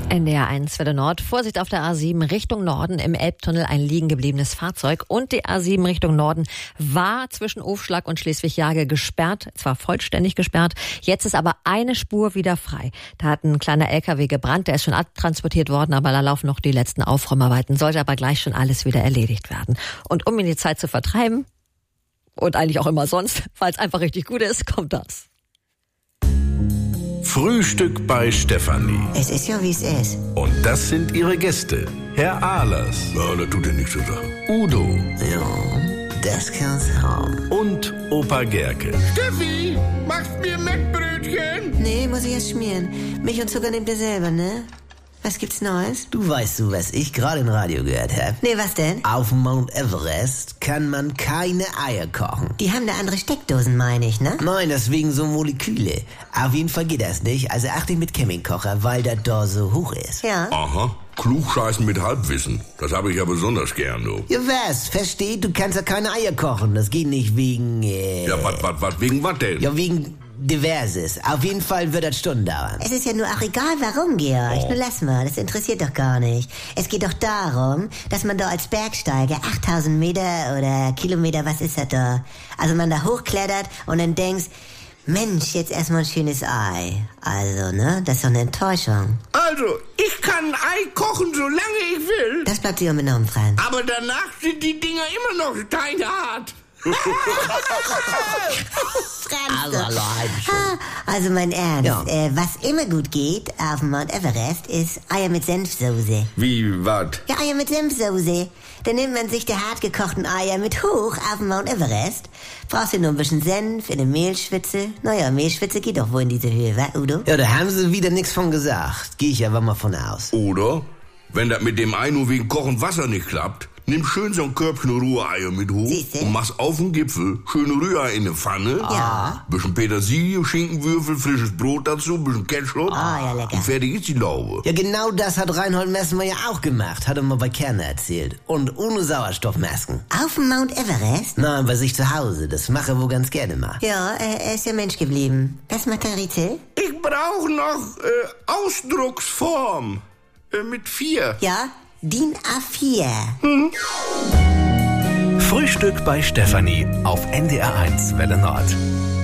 NDR 1 Welle Nord. Vorsicht auf der A7 Richtung Norden, im Elbtunnel ein liegen gebliebenes Fahrzeug. Und die A7 Richtung Norden war zwischen Ofschlag und Schleswig-Jage gesperrt, zwar vollständig gesperrt. Jetzt ist aber eine Spur wieder frei. Da hat ein kleiner LKW gebrannt, der ist schon abtransportiert worden, aber da laufen noch die letzten Aufräumarbeiten. Sollte aber gleich schon alles wieder erledigt werden. Und um mir die Zeit zu vertreiben, und eigentlich auch immer sonst, weil es einfach richtig gut ist, kommt das. Frühstück bei Stefanie. Es ist ja, wie es ist. Und das sind ihre Gäste. Herr Ahlers. Ja, das tut ja nichts zu sagen. Udo. Ja, das kann's haben. Und Opa Gerke. Steffi, machst mir Mettbrötchen? Nee, muss ich erst schmieren. Milch und Zucker nehmt ihr selber, ne? Was gibt's Neues? Du weißt, was ich gerade im Radio gehört habe? Nee, was denn? Auf Mount Everest kann man keine Eier kochen. Die haben da andere Steckdosen, meine ich, ne? Nein, deswegen so Moleküle. Auf jeden Fall geht das nicht, also achte ich mit Campingkocher, weil das da so hoch ist. Ja. Aha, Klugscheißen mit Halbwissen. Das habe ich ja besonders gern, du. Ja, was? Versteht? Du kannst ja keine Eier kochen. Das geht nicht wegen, Ja, was, wegen was denn? Ja, wegen Diverses. Auf jeden Fall wird das Stunden dauern. Es ist ja nur auch egal, warum, Georg. Nur lass mal, das interessiert doch gar nicht. Es geht doch darum, dass man da als Bergsteiger 8000 Meter oder Kilometer, was ist das da? Also man da hochklettert und dann denkst, Mensch, jetzt erstmal ein schönes Ei. Also, ne, das ist doch eine Enttäuschung. Also, ich kann ein Ei kochen, solange ich will. Das bleibt dir unbenommen, Franz. Aber danach sind die Dinger immer noch steinhart. Also mein Ernst, Ja. Was immer gut geht auf dem Mount Everest ist Eier mit Senfsoße. Wie, was? Ja, Eier mit Senfsoße. Dann nimmt man sich die hart gekochten Eier mit hoch auf dem Mount Everest. Brauchst du nur ein bisschen Senf in eine Mehlschwitze. Naja, Mehlschwitze geht doch wohl in diese Höhe, wa, Udo? Ja, da haben sie wieder nichts von gesagt. Gehe ich aber mal von aus. Oder, wenn das mit dem Ei nur wegen kochend Wasser nicht klappt, nimm schön so ein Körbchen Ruhreier mit hoch Siehste? und mach's auf den Gipfel. Schöne Rührei in eine Pfanne. Ja. Bisschen Petersilie, Schinkenwürfel, frisches Brot dazu, bisschen Ketchup. Ja, lecker. Und fertig ist die Laube. Ja, genau das hat Reinhold Messmer ja auch gemacht. Hat er mal bei Kerner erzählt. Und ohne Sauerstoffmasken. Auf dem Mount Everest? Nein, bei sich zu Hause. Das mache er wohl ganz gerne mal. Ja, er ist ja Mensch geblieben. Was macht der Rätsel? Ich brauche noch Ausdrucksform. Mit 4. Ja, DIN A4. Frühstück bei Stefanie auf NDR 1 Welle Nord.